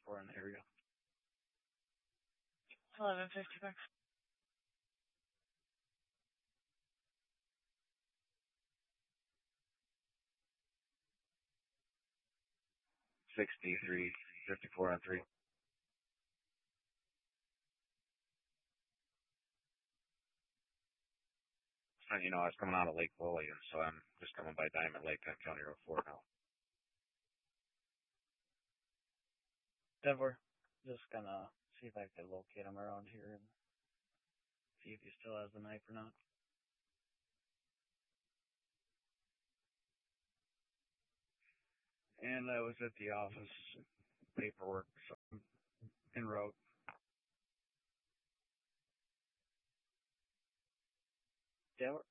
for in the area. 11:50 bucks. 63, 54 on 3. So, I was coming out of Lake Lillian, so I'm just coming by Diamond Lake on County Road 4 now. Denver. Just gonna see if I can locate him around here and see if he still has the knife or not. And I was at the office, paperwork, so I'm en route. Denver.